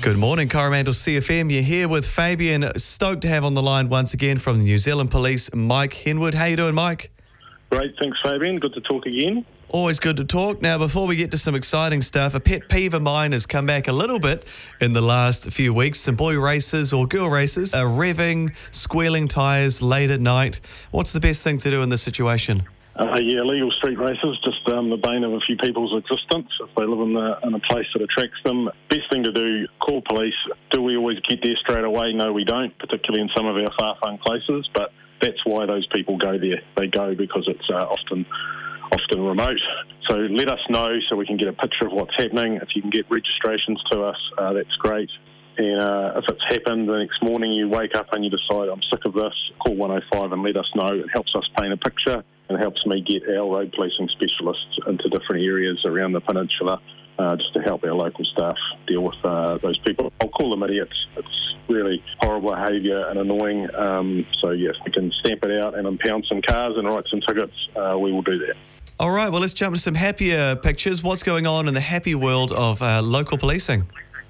Good morning, Coromandel CFM. You're here with Fabian. Stoked to have on the line once again from the New Zealand Police, Mike Henwood. How you doing, Mike? Great, thanks Fabian. Good to talk again. Always good to talk. Now, before we get to some exciting stuff, a pet peeve of mine has come back a little bit in the last few weeks. Some boy races or girl races, revving, squealing tyres late at night. What's the best thing to do in this situation? Illegal street races, just the bane of a few people's existence if they live in a place that attracts them. Best thing to do, call police. Do we always get there straight away? No, we don't, particularly in some of our far-flung places, but that's why those people go there. They go because it's often remote. So let us know so we can get a picture of what's happening. If you can get registrations to us, that's great. And if it's happened the next morning, you wake up and you decide, I'm sick of this, call 105 and let us know. It helps us paint a picture and helps me get our road policing specialists into different areas around the peninsula just to help our local staff deal with those people. I'll call them idiots. It's really horrible behaviour and annoying. So yes, we can stamp it out and impound some cars and write some tickets. We will do that. All right, well, let's jump to some happier pictures. What's going on in the happy world of local policing?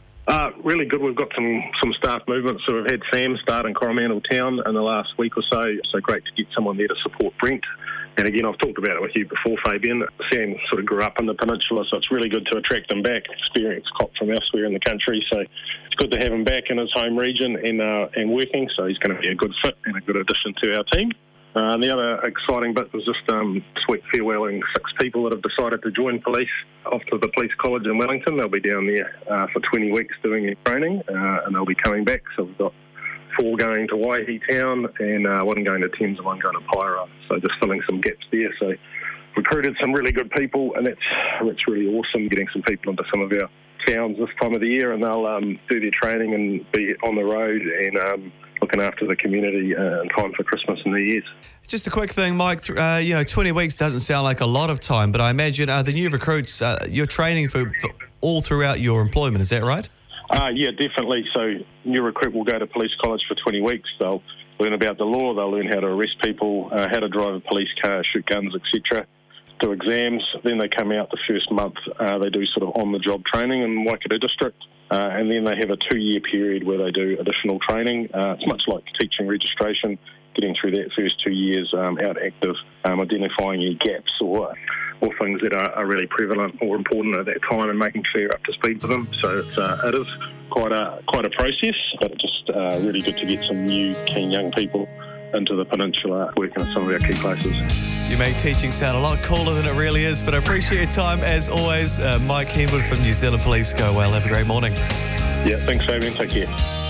Really good. We've got some staff movements. So we've had Sam start in Coromandel Town in the last week or so. So great to get someone there to support Brent. And again, I've talked about it with you before, Fabian. Sam sort of grew up in the peninsula, so it's really good to attract him back. Experienced cop from elsewhere in the country, so it's good to have him back in his home region and working. So he's going to be a good fit and a good addition to our team. And the other exciting bit was just sweet farewelling 6 people that have decided to join police off to the police college in Wellington. They'll be down there for 20 weeks doing their training, and they'll be coming back. So we've got 4 going to Waihi Town and 1 going to Thames and 1 going to Paira. So just filling some gaps there. So recruited some really good people, and that's really awesome, getting some people into some of our towns this time of the year, and they'll do their training and be on the road and looking after the community in time for Christmas and New Year's. Just a quick thing, Mike, 20 weeks doesn't sound like a lot of time, but I imagine the new recruits, you're training for all throughout your employment, is that right? Yeah, definitely. So new recruit will go to police college for 20 weeks. They'll learn about the law, they'll learn how to arrest people, how to drive a police car, shoot guns, etc., do exams. Then they come out the first month, they do sort of on-the-job training in Waikato District. And then they have a 2-year period where they do additional training. It's much like teaching registration, getting through that first 2 years out active, identifying your gaps or things that are really prevalent or important at that time and making sure you're up to speed with them. So it is quite a process, but it's just really good to get some new, keen young people into the peninsula working at some of our key places. You make teaching sound a lot cooler than it really is, but I appreciate your time as always. Mike Henwood from New Zealand Police. Go well. Have a great morning. Yeah, thanks Fabian. Take care.